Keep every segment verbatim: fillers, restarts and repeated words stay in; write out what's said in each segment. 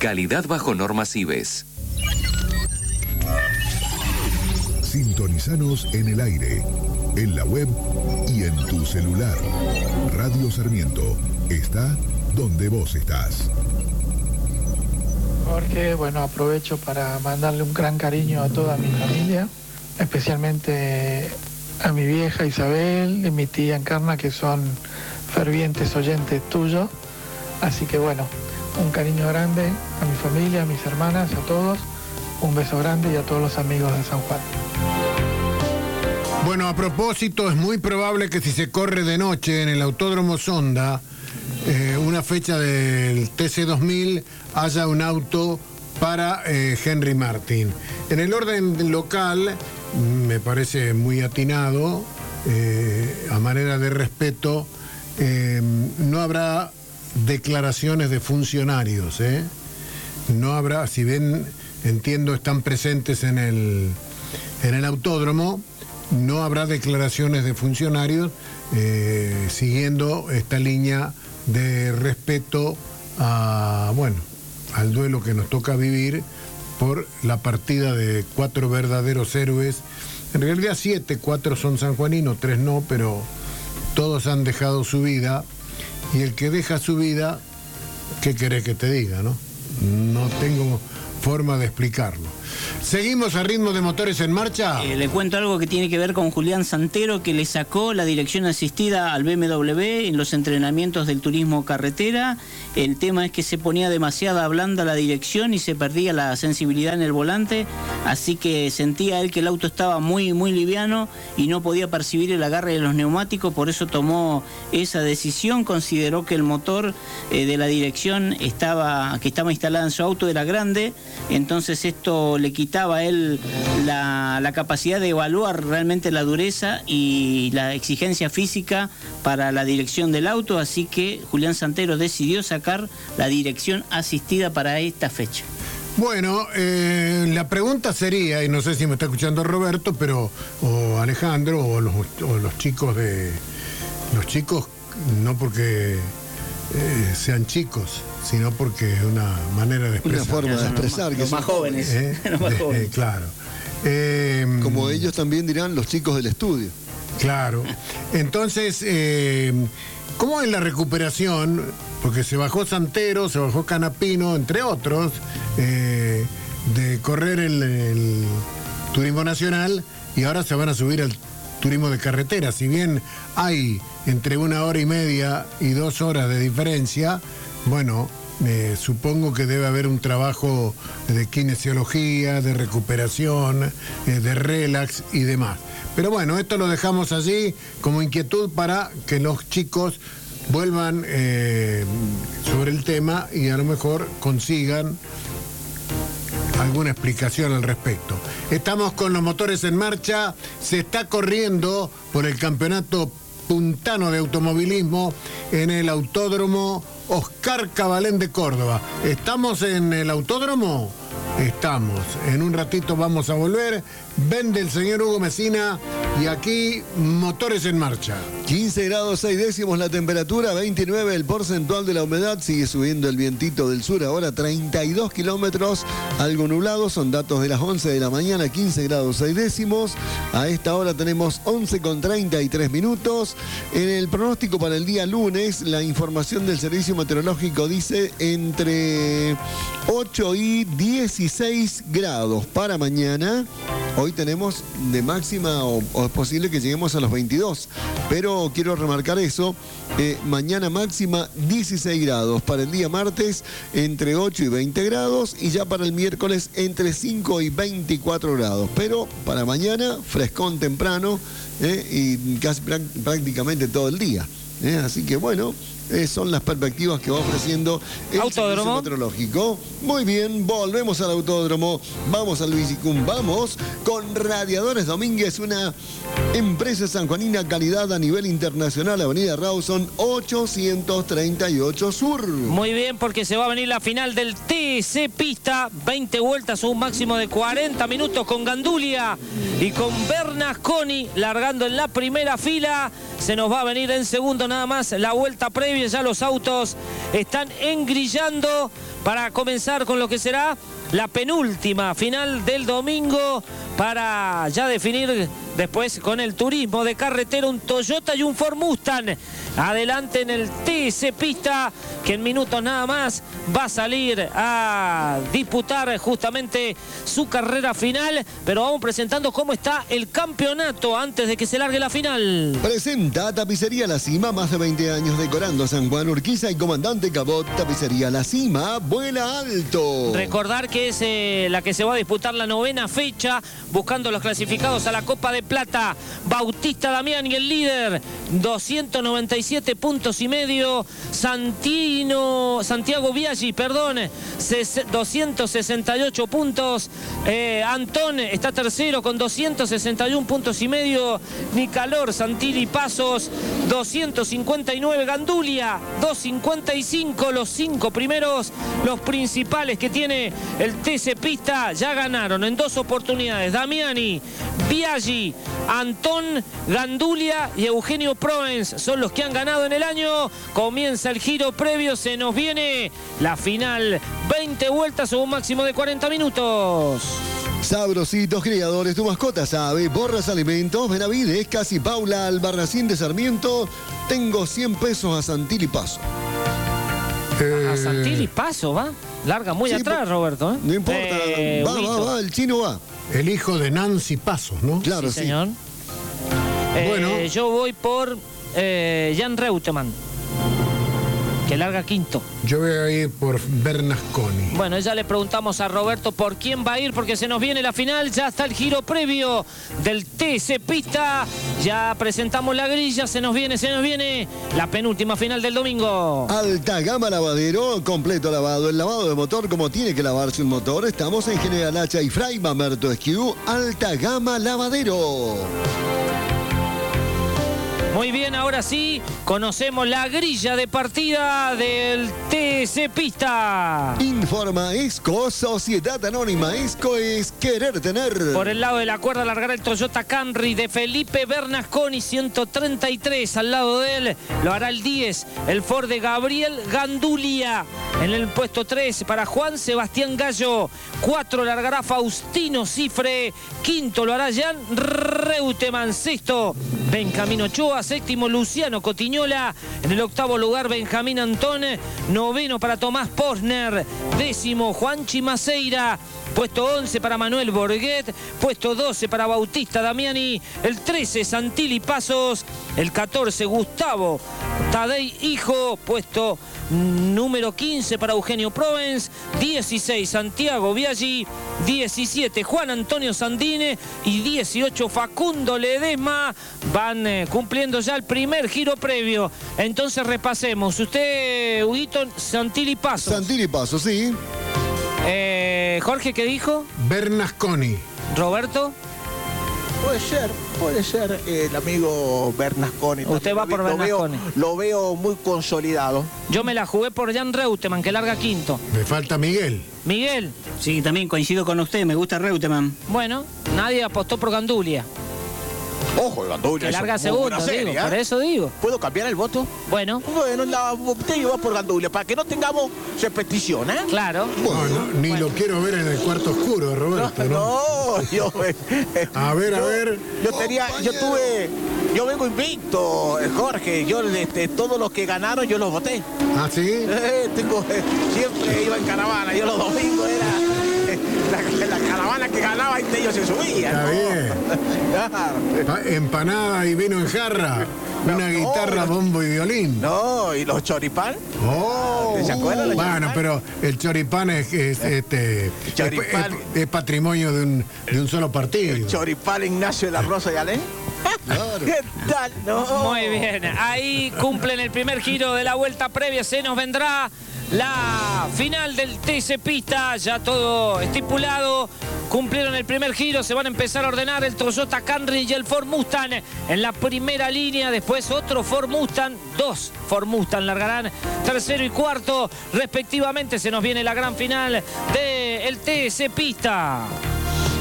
Calidad bajo normas I B E S. Sintonizanos en el aire, en la web y en tu celular. Radio Sarmiento está donde vos estás. Jorge, bueno, aprovecho para mandarle un gran cariño a toda mi familia, especialmente a mi vieja Isabel y mi tía Encarna, que son fervientes oyentes tuyos. Así que bueno, un cariño grande a mi familia, a mis hermanas, a todos. Un beso grande y a todos los amigos de San Juan. Bueno, a propósito, es muy probable que si se corre de noche en el Autódromo Sonda, eh, una fecha del T C dos mil, haya un auto para eh, Henry Martin. En el orden local, me parece muy atinado, eh, a manera de respeto, eh, no habrá declaraciones de funcionarios, ¿eh? No habrá, si bien entiendo están presentes en el, en el autódromo, no habrá declaraciones de funcionarios, eh, siguiendo esta línea de respeto a, bueno, al duelo que nos toca vivir por la partida de cuatro verdaderos héroes. En realidad siete, cuatro son sanjuaninos, tres no, pero todos han dejado su vida, y el que deja su vida, ¿qué querés que te diga, no? No tengo forma de explicarlo. ¿Seguimos a ritmo de Motores en Marcha? Eh, le cuento algo que tiene que ver con Julián Santero, que le sacó la dirección asistida al B M W en los entrenamientos del turismo carretera. El tema es que se ponía demasiada blanda la dirección y se perdía la sensibilidad en el volante, así que sentía él que el auto estaba muy, muy liviano y no podía percibir el agarre de los neumáticos, por eso tomó esa decisión. Consideró que el motor eh, de la dirección estaba, que estaba instalada en su auto era grande, entonces esto le quitaba a él la, la capacidad de evaluar realmente la dureza y la exigencia física para la dirección del auto, así que Julián Santero decidió sacar la dirección asistida para esta fecha. Bueno, eh, la pregunta sería, y no sé si me está escuchando Roberto, pero o Alejandro, o los, o los chicos de... Los chicos, no porque eh, sean chicos, sino porque es una manera de expresar. Una forma de expresar. Los, que los más jóvenes. ¿Eh? los más jóvenes. Eh, claro. Eh, Como ellos también dirán, los chicos del estudio. Claro. Entonces, eh, ¿cómo es la recuperación? Porque se bajó Santero, se bajó Canapino, entre otros, eh, de correr el, el turismo nacional, y ahora se van a subir al turismo de carretera. Si bien hay entre una hora y media y dos horas de diferencia, bueno, eh, supongo que debe haber un trabajo de kinesiología, de recuperación, eh, de relax y demás. Pero bueno, esto lo dejamos allí como inquietud para que los chicos vuelvan eh, sobre el tema y a lo mejor consigan alguna explicación al respecto. Estamos con los Motores en Marcha. Se está corriendo por el campeonato puntano de automovilismo en el Autódromo Oscar Cabalén de Córdoba. ¿Estamos en el autódromo? Estamos. En un ratito vamos a volver. Vende el señor Hugo Mesina y aquí Motores en Marcha. quince grados seis décimos la temperatura, veintinueve el porcentual de la humedad, sigue subiendo el vientito del sur, ahora treinta y dos kilómetros, algo nublado, son datos de las once de la mañana, quince grados seis décimos, a esta hora tenemos once con treinta y tres minutos. En el pronóstico para el día lunes, la información del Servicio Meteorológico dice entre ocho y dieciséis grados para mañana. Hoy tenemos de máxima, o, o es posible que lleguemos a los veintidós, pero quiero remarcar eso, eh, mañana máxima dieciséis grados, para el día martes entre ocho y veinte grados, y ya para el miércoles entre cinco y veinticuatro grados, pero para mañana frescón temprano eh, y casi prácticamente todo el día, eh, así que bueno, Eh, son las perspectivas que va ofreciendo el Servicio Meteorológico. Muy bien, volvemos al autódromo, vamos al Bicicum, vamos con Radiadores Domínguez, una empresa sanjuanina, calidad a nivel internacional, Avenida Rawson ochocientos treinta y ocho Sur. Muy bien, porque se va a venir la final del T C Pista, veinte vueltas, un máximo de cuarenta minutos con Gandulia y con Bernasconi largando en la primera fila. Se nos va a venir en segundo nada más la vuelta previa previa, ya los autos están engrillando para comenzar con lo que será la penúltima final del domingo, para ya definir después con el turismo de carretera un Toyota y un Ford Mustang. Adelante en el T S Pista, que en minutos nada más va a salir a disputar justamente su carrera final. Pero vamos presentando cómo está el campeonato antes de que se largue la final. Presenta Tapicería La Cima, más de veinte años decorando San Juan, Urquiza y Comandante Cabot. Tapicería La Cima, vuela alto. Recordar que es eh, la que se va a disputar la novena fecha, buscando los clasificados a la Copa de Plata. Bautista Damián y el líder, doscientos noventa y siete puntos y medio. Santino, Santiago Biaggi, perdón, doscientos sesenta y ocho puntos. Eh, Antón está tercero con doscientos sesenta y uno puntos y medio. Nicalor, Santilli, Pasos, doscientos cincuenta y nueve. Gandulia, doscientos cincuenta y cinco. Los cinco primeros, los principales que tiene el T S Pista, ya ganaron en dos oportunidades. Damiani, Biaggi, Antón, Gandulia y Eugenio Proens son los que han ganado en el año. Comienza el giro previo, se nos viene la final. veinte vueltas o un máximo de cuarenta minutos. Sabrositos Criadores, tu mascota sabe. Borras Alimentos, Benavides, Casi Paula, Albarracín de Sarmiento. Tengo cien pesos a Santilli Paso. Eh, A Santilli Paso, ¿va? Larga muy Sí, atrás, Roberto. ¿eh? No importa, Eh, va, Huito. va, va, el chino va. El hijo de Nancy Pasos, ¿no? Claro, Sí, sí. señor. Eh, Bueno. Yo voy por eh, Jan Reutemann, que larga quinto. Yo voy a ir por Bernasconi. Bueno, ya le preguntamos a Roberto por quién va a ir, porque se nos viene la final. Ya está el giro previo del T S Pista. Ya presentamos la grilla. Se nos viene, se nos viene la penúltima final del domingo. Alta Gama Lavadero, completo lavado. El lavado de motor como tiene que lavarse un motor. Estamos en General Hacha y Fray Mamerto Esquiú. Alta Gama Lavadero. Muy bien, ahora sí, conocemos la grilla de partida del T S Pista. Informa ESCO, Sociedad Anónima. ESCO es querer tener. Por el lado de la cuerda largará el Toyota Camry de Felipe Bernasconi, ciento treinta y tres. Al lado de él lo hará el diez, el Ford de Gabriel Gandulia. En el puesto tres para Juan Sebastián Gallo. cuatro largará Faustino Cifre. Quinto lo hará Jan Reutemann. Sexto, Benjamín Ochoa. Séptimo, Luciano Cotiñola. En el octavo lugar, Benjamín Antón. Noveno para Tomás Posner. Décimo, Juanchi Maceira. Puesto once para Manuel Borguet. Puesto doce para Bautista Damiani. El trece, Santilli Pasos. El catorce, Gustavo Tadei Hijo. Puesto número quince para Eugenio Proens. dieciséis, Santiago Biaggi. diecisiete, Juan Antonio Sandine. Y dieciocho, Facundo Ledesma. Van eh, cumpliendo ya el primer giro previo. Entonces repasemos. Usted, Huguito, Santilli Pasos. Santilli Paso, sí. Eh, Jorge, ¿qué dijo? Bernasconi. Roberto. Puede ser, puede ser el amigo Bernasconi. Usted va por Lo veo- Bernasconi. Lo veo muy consolidado. Yo me la jugué por Jan Reutemann, que larga quinto. Me falta Miguel. Miguel. Sí, también coincido con usted, me gusta Reutemann. Bueno, nadie apostó por Gandulia, Ojo, el Gandulia. que es larga muy segundo, buena serie, digo, ¿eh? por eso digo. ¿Puedo cambiar el voto? Bueno, Bueno, la usted va por Gandulia, para que no tengamos repetición, ¿eh? claro. No, no, ni lo quiero ver en el cuarto oscuro, Roberto, ¿no? No, yo. eh, A ver, a yo- ver. Yo tenía, yo tuve. Yo vengo invicto, eh, Jorge. Yo, este, todos los que ganaron, yo los voté. ¿Ah, sí? Eh, tengo, eh, siempre iba en caravana. Yo los domingos era eh, la, la caravana que ganaba y ellos se subían. Está ¿no? bien. Claro. Ah, Empanada y vino en jarra. Una No, guitarra, no. bombo y violín. No, y los choripán. Oh, ¿Se acuerdan los bueno, choripán? pero el choripán es, es, este, es, choripán. es- es patrimonio de un, de un solo partido. Choripán Ignacio de la Rosa y Alén. ¿Qué tal? No. Muy bien, ahí cumplen el primer giro de la vuelta previa. Se nos vendrá la final del T S Pista, ya todo estipulado. Cumplieron el primer giro, se van a empezar a ordenar el Toyota Camry y el Ford Mustang en la primera línea. Después otro Ford Mustang, dos Ford Mustang largarán tercero y cuarto respectivamente. Se nos viene la gran final del T S Pista.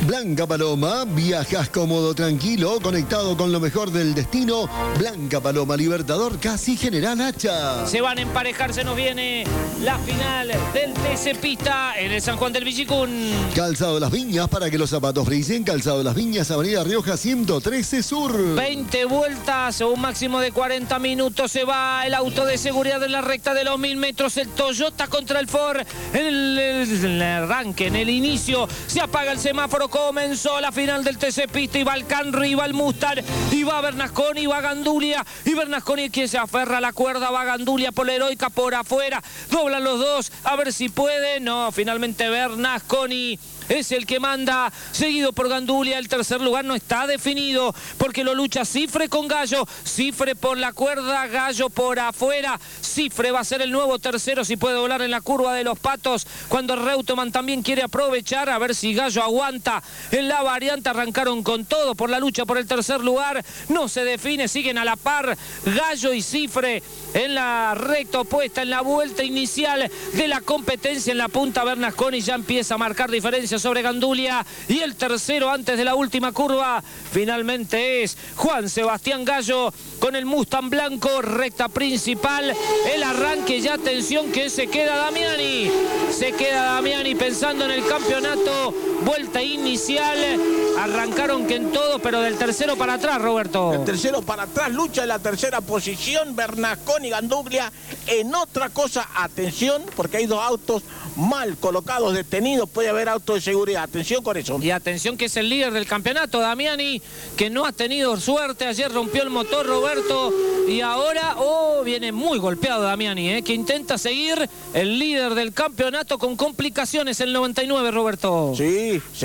Blanca Paloma, viajas cómodo, tranquilo, conectado con lo mejor del destino. Blanca Paloma, Libertador, casi General Hacha. Se van a emparejar, se nos viene la final del T C Pista en el San Juan del Villicún. Calzado Las Viñas, para que los zapatos brillen. Calzado Las Viñas, Avenida Rioja ciento trece Sur. veinte vueltas, un máximo de cuarenta minutos. Se va el auto de seguridad en la recta de los mil metros. El Toyota contra el Ford en el, el, el arranque, en el inicio. Se apaga el semáforo. Comenzó la final del T C Pista. Y va el Camry, y va el Mustang, y va Bernasconi, y va Gandulia. Y Bernasconi quien se aferra a la cuerda. Va Gandulia por la heroica por afuera. Doblan los dos, a ver si puede. No, finalmente Bernasconi es el que manda, seguido por Gandulia. El tercer lugar no está definido porque lo lucha Cifre con Gallo. Cifre por la cuerda, Gallo por afuera. Cifre va a ser el nuevo tercero si puede volar en la curva de los Patos, cuando Reutemann también quiere aprovechar, a ver si Gallo aguanta en la variante. Arrancaron con todo por la lucha por el tercer lugar, no se define, siguen a la par Gallo y Cifre en la recta opuesta, en la vuelta inicial de la competencia. En la punta Bernasconi ya empieza a marcar diferencia sobre Gandulia, y el tercero antes de la última curva finalmente es Juan Sebastián Gallo con el Mustang blanco. Recta principal, el arranque ya, atención que se queda Damiani, se queda Damiani pensando en el campeonato. Vuelta inicial, arrancaron que en todo, pero del tercero para atrás, Roberto. El tercero para atrás, lucha en la tercera posición Bernasconi y Gandulia. En otra cosa, atención, porque hay dos autos mal colocados, detenidos, puede haber autos de seguridad, atención con eso. Y atención que es el líder del campeonato, Damiani, que no ha tenido suerte, ayer rompió el motor, Roberto, y ahora, oh, viene muy golpeado Damiani, eh, que intenta seguir el líder del campeonato con complicaciones, el noventa y nueve, Roberto. Sí.